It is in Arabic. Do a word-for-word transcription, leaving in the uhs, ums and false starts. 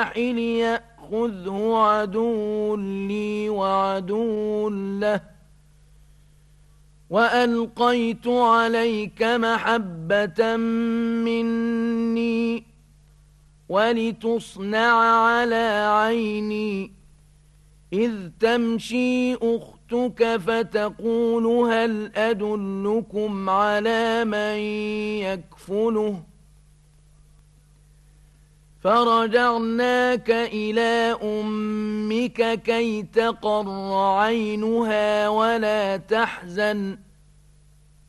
الساحل يأخذه عدو لي وعدو له وألقيت عليك محبة مني ولتصنع على عيني إذ تمشي أختك فتقول هل أدلكم على من يكفله فرجعناك إلى أمك كي تقر عينها ولا تحزن